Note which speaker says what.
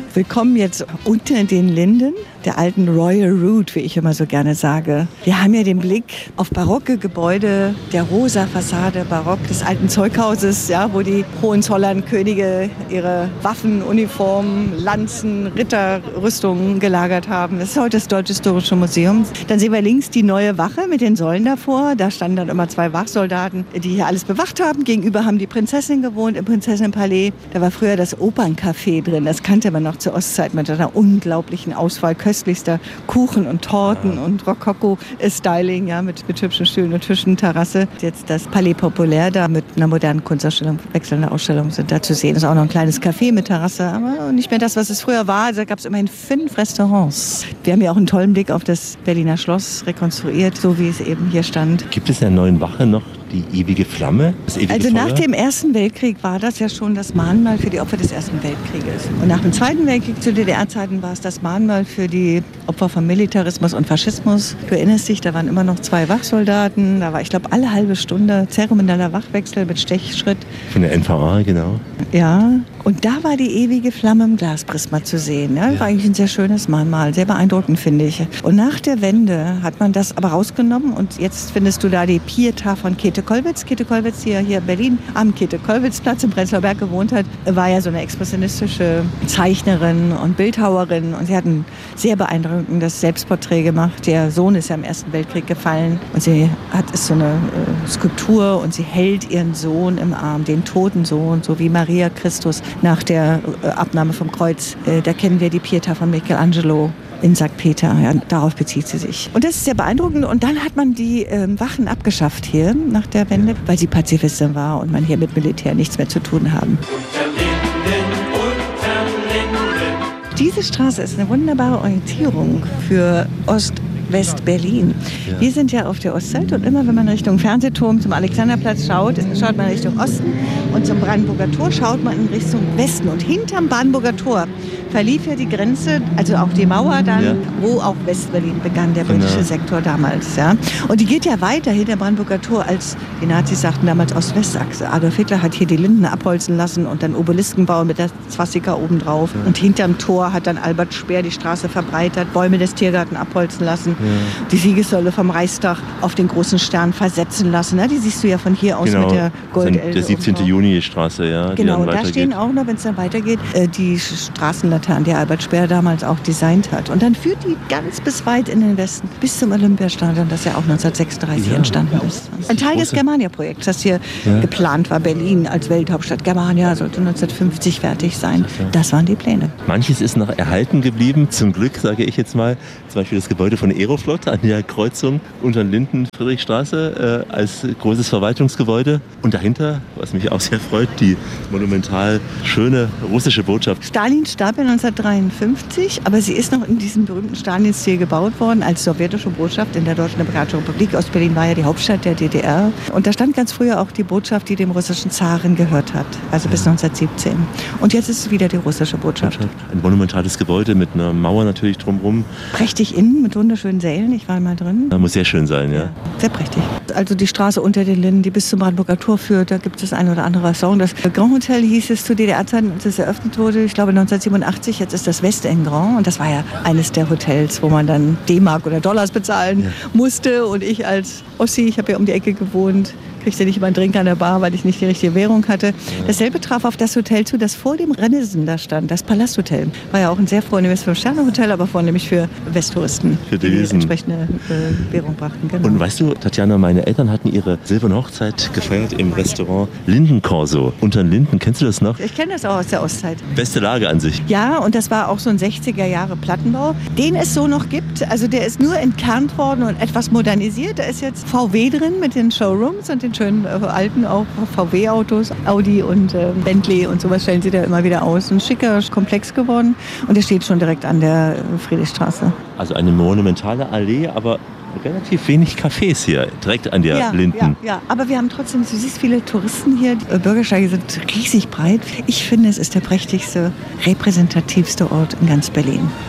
Speaker 1: Willkommen jetzt unter den Linden der alten Royal Route, wie ich immer so gerne sage. Wir haben ja den Blick auf barocke Gebäude, der rosa Fassade barock des alten Zeughauses, ja, wo die Hohenzollern-Könige ihre Waffen, Uniformen, Lanzen, Ritterrüstungen gelagert haben. Das ist heute das Deutsche Historische Museum. Dann sehen wir links die neue Wache mit den Säulen davor. Da standen dann immer 2 Wachsoldaten, die hier alles bewacht haben. Gegenüber haben die Prinzessin gewohnt im Prinzessinnenpalais. Da war früher das Operncafé drin. Das kannte man noch zur Ostzeit mit einer unglaublichen Auswahl köstlichster Kuchen und Torten und Rokoko-Styling, ja, mit hübschen Stühlen und Tischen, Terrasse. Jetzt das Palais Populaire da mit einer modernen Kunstausstellung, wechselnde Ausstellungen sind da zu sehen. Das ist auch noch ein kleines Café mit Terrasse, aber nicht mehr das, was es früher war. Da gab es immerhin 5 Restaurants. Wir haben ja auch einen tollen Blick auf das Berliner Schloss rekonstruiert, so wie es eben hier stand.
Speaker 2: Gibt es in der neuen Wache noch die ewige Flamme? Das ewige
Speaker 1: also
Speaker 2: Feuer?
Speaker 1: Nach dem Ersten Weltkrieg war das ja schon das Mahnmal für die Opfer des Ersten Weltkrieges. Und nach dem Zweiten Weltkrieg zu DDR-Zeiten war es das Mahnmal für die Opfer von Militarismus und Faschismus. Du erinnerst dich, da waren immer noch 2 Wachsoldaten. Da war, ich glaube, alle halbe Stunde zeremonieller Wachwechsel mit Stechschritt.
Speaker 2: Von der NVA, genau.
Speaker 1: Ja, und da war die ewige Flamme im Glasprisma zu sehen. Ja? War eigentlich ein sehr schönes Mahnmal, sehr beeindruckend, finde ich. Und nach der Wende hat man das aber rausgenommen und jetzt findest du da die Pieta von Käthe Kollwitz. Käthe Kollwitz, die ja hier in Berlin am Käthe-Kollwitz-Platz im Prenzlauer Berg gewohnt hat, war ja so eine expressionistische Zeichnerin und Bildhauerin und sie hat ein sehr beeindruckendes Selbstporträt gemacht. Der Sohn ist ja im Ersten Weltkrieg gefallen und sie ist so eine Skulptur und sie hält ihren Sohn im Arm, den toten Sohn, so wie Maria Christus nach der Abnahme vom Kreuz. Da kennen wir die Pieta von Michelangelo in St. Peter. Ja, darauf bezieht sie sich. Und das ist sehr beeindruckend. Und dann hat man die Wachen abgeschafft hier nach der Wende, weil sie Pazifistin war und man hier mit Militär nichts mehr zu tun haben. Diese Straße ist eine wunderbare Orientierung für West-Berlin. Ja. Wir sind ja auf der Ostseite und immer wenn man Richtung Fernsehturm zum Alexanderplatz schaut man Richtung Osten und zum Brandenburger Tor schaut man in Richtung Westen. Und hinterm Brandenburger Tor verlief ja die Grenze, also auch die Mauer dann, ja, wo auch West-Berlin begann, der britische Sektor damals. Ja. Und die geht ja weiter hinter Brandenburger Tor, als die Nazis sagten damals Ost-West-Achse. Adolf Hitler hat hier die Linden abholzen lassen und dann Obelisken bauen mit der Swastika obendrauf. Ja. Und hinterm Tor hat dann Albert Speer die Straße verbreitert, Bäume des Tiergarten abholzen lassen, ja, die Siegessäule vom Reichstag auf den großen Stern versetzen lassen. Ja, die siehst du ja von hier aus, genau, mit der Goldelde.
Speaker 2: Der 17. Juni-Straße, ja.
Speaker 1: Genau, da stehen auch noch, wenn es dann weitergeht, die Straßenlaternen, die Albert Speer damals auch designt hat. Und dann führt die ganz bis weit in den Westen, bis zum Olympiastadion, das ja auch 1936 entstanden ist. Ein Teil des Germania-Projekts, das hier geplant war, Berlin als Welthauptstadt. Germania sollte 1950 fertig sein. Das waren die Pläne.
Speaker 2: Manches ist noch erhalten geblieben, zum Glück, sage ich jetzt mal. Zum Beispiel das Gebäude von Aeroflot an der Kreuzung unter Linden, Friedrichstraße, als großes Verwaltungsgebäude. Und dahinter, was mich auch sehr freut, die monumental schöne russische Botschaft.
Speaker 1: Stalin starb ja 1953, aber sie ist noch in diesem berühmten Stalin-Stil gebaut worden als sowjetische Botschaft in der Deutschen Demokratischen Republik. Ostberlin war ja die Hauptstadt der DDR. Und da stand ganz früher auch die Botschaft, die dem russischen Zaren gehört hat, also bis 1917. Und jetzt ist es wieder die russische Botschaft.
Speaker 2: Ein monumentales Gebäude mit einer Mauer natürlich drumherum.
Speaker 1: Prächtig innen mit wunderschönen Sälen, ich war mal drin.
Speaker 2: Das muss sehr schön sein, ja.
Speaker 1: Sehr prächtig. Also die Straße unter den Linden, die bis zum Brandenburger Tor führt, da gibt es ein oder andere Restaurant. Das Grand Hotel hieß es zu DDR-Zeiten, als es eröffnet wurde, ich glaube 1987, jetzt ist das Westend Grand und das war ja eines der Hotels, wo man dann D-Mark oder Dollars bezahlen musste und ich als Ossi, ich habe ja um die Ecke gewohnt, kriegte nicht mal einen Drink an der Bar, weil ich nicht die richtige Währung hatte. Dasselbe traf auf das Hotel zu, das vor dem Renaissance da stand, das Palasthotel. War ja auch ein sehr vornehmes 5-Sterne-Hotel, aber vornehmlich für Westtouristen, die entsprechende Währung brachten. Genau.
Speaker 2: Und weißt du, Tatjana, meine Eltern hatten ihre silberne Hochzeit gefeiert im Restaurant Lindenkorso. Unter den Linden, kennst du das noch?
Speaker 1: Ich kenne das auch aus der Ostzeit.
Speaker 2: Beste Lage an sich.
Speaker 1: Ja, und das war auch so ein 60er-Jahre Plattenbau, den es so noch gibt. Also der ist nur entkernt worden und etwas modernisiert. Da ist jetzt VW drin mit den Showrooms und den schönen alten auch VW-Autos, Audi und Bentley und sowas stellen sie da immer wieder aus. Ein schicker Komplex geworden und der steht schon direkt an der Friedrichstraße.
Speaker 2: Also eine monumentale Allee, aber relativ wenig Cafés hier, direkt an der Linden.
Speaker 1: Ja, aber wir haben trotzdem, du siehst viele Touristen hier, die Bürgersteige sind riesig breit. Ich finde, es ist der prächtigste, repräsentativste Ort in ganz Berlin.